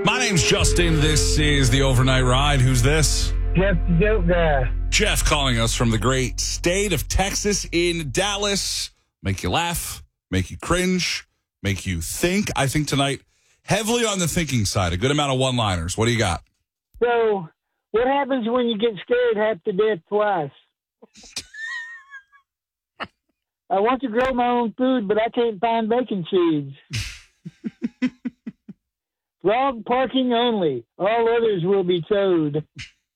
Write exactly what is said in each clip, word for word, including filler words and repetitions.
My name's Justin. This is the Overnight Ride. Who's this? Jeff the Joke Guy. Jeff calling us from the great state of Texas in Dallas. Make you laugh, make you cringe, make you think. I think tonight, heavily on the thinking side, a good amount of one-liners. What do you got? So, what happens when you get scared half to death twice? I want to grow my own food, but I can't find bacon seeds. Frog parking only. All others will be towed.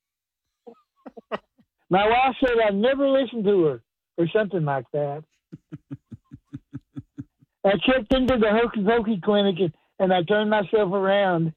My wife said I'd never listen to her, or something like that. I checked into the Hokey Pokey clinic and, and I turned myself around.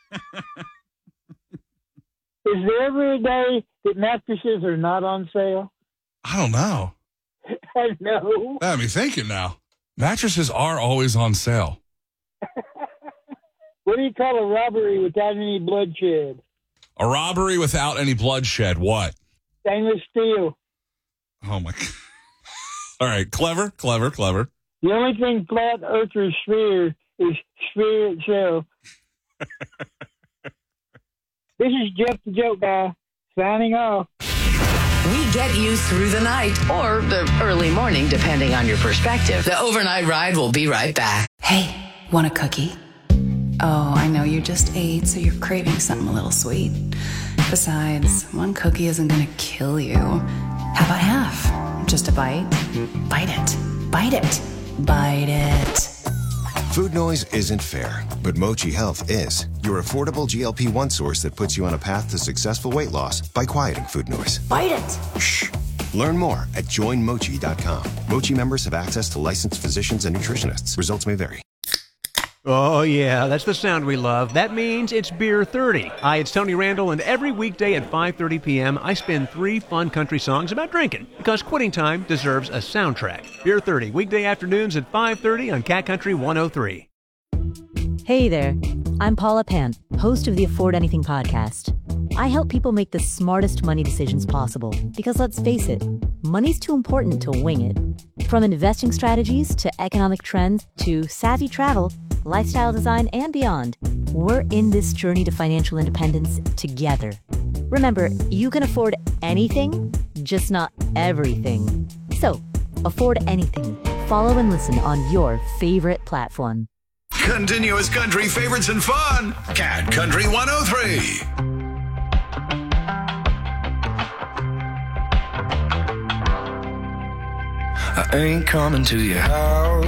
Is there ever a day that mattresses are not on sale? I don't know. I know. Got me thinking now. Mattresses are always on sale. What do you call a robbery without any bloodshed? A robbery without any bloodshed. What? Stainless steel. Oh, my God. All right. Clever, clever, clever. The only thing flat, earth, or sphere is sphere itself. This is Jeff the Joke Guy, signing off. We get you through the night or the early morning, depending on your perspective. The Overnight Ride will be right back. Hey, want a cookie? Oh, I know you just ate, so you're craving something a little sweet. Besides, one cookie isn't gonna kill you. How about half? Just a bite? Bite it. Bite it. Bite it. Food noise isn't fair, but Mochi Health is. Your affordable G L P one source that puts you on a path to successful weight loss by quieting food noise. Bite it. Shh. Learn more at join mochi dot com. Mochi members have access to licensed physicians and nutritionists. Results may vary. Oh, yeah, that's the sound we love. That means it's Beer thirty. Hi, it's Tony Randall, and every weekday at five thirty p.m., I spin three fun country songs about drinking, because quitting time deserves a soundtrack. Beer thirty, weekday afternoons at five thirty on Cat Country one oh three. Hey there, I'm Paula Pant, host of the Afford Anything podcast. I help people make the smartest money decisions possible, because let's face it, money's too important to wing it. From investing strategies to economic trends to savvy travel, lifestyle design, and beyond, we're in this journey to financial independence together. Remember, you can afford anything, just not everything. So, afford anything. Follow and listen on your favorite platform. Continuous country favorites and fun. Cat Country one oh three. I ain't coming to your house.